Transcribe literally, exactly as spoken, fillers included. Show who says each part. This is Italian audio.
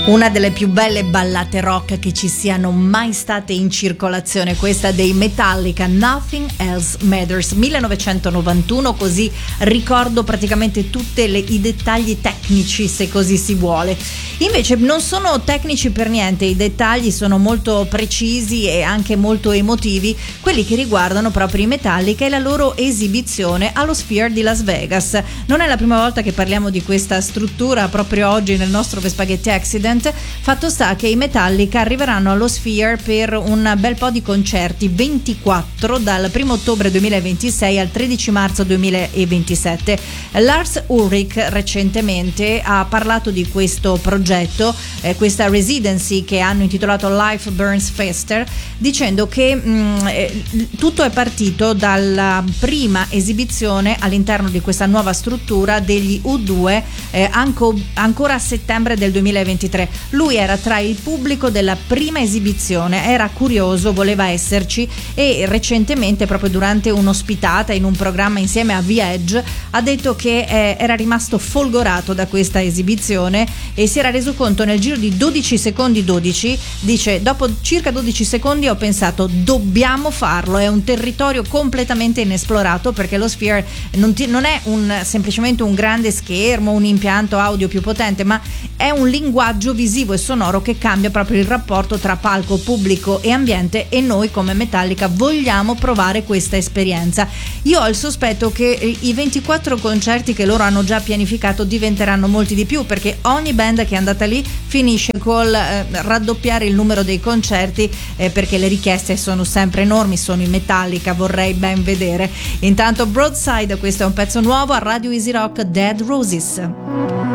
Speaker 1: Una delle più belle ballate rock che ci siano mai state in circolazione, questa dei Metallica, Nothing Else Matters, millenovecentonovantuno, così ricordo praticamente tutti i dettagli tecnici, se così si vuole. Invece non sono tecnici per niente, i dettagli sono molto precisi e anche molto emotivi, quelli che riguardano proprio i Metallica e la loro esibizione allo Sphere di Las Vegas. Non è la prima volta che parliamo di questa struttura proprio oggi nel nostro Spaghetti Accident. Fatto sta che i Metallica arriveranno allo Sphere per un bel po' di concerti, ventiquattro, dal primo ottobre duemilaventisei al tredici marzo duemilaventisette. Lars Ulrich recentemente ha parlato di questo progetto, eh, questa residency che hanno intitolato Life Burns Faster, dicendo che mh, eh, tutto è partito dalla prima esibizione all'interno di questa nuova struttura degli U due, eh, anco, ancora a settembre del duemilaventitré. Lui era tra il pubblico della prima esibizione, era curioso, voleva esserci, e recentemente, proprio durante un'ospitata in un programma insieme a The Edge, ha detto che eh, era rimasto folgorato da questa esibizione e si era reso conto nel giro di dodici secondi dodici, dice, dopo circa dodici secondi ho pensato dobbiamo farlo, è un territorio completamente inesplorato, perché lo Sphere non, ti, non è un, semplicemente un grande schermo, un impianto audio più potente, ma è un linguaggio visivo e sonoro che cambia proprio il rapporto tra palco, pubblico e ambiente, e noi come Metallica vogliamo provare questa esperienza. Io ho il sospetto che i ventiquattro concerti che loro hanno già pianificato diventeranno molti di più, perché ogni band che è andata lì finisce col eh, raddoppiare il numero dei concerti, eh, perché le richieste sono sempre enormi. Sono i Metallica, vorrei ben vedere. Intanto Broadside, questo è un pezzo nuovo a Radio Easy Rock, Dead Roses.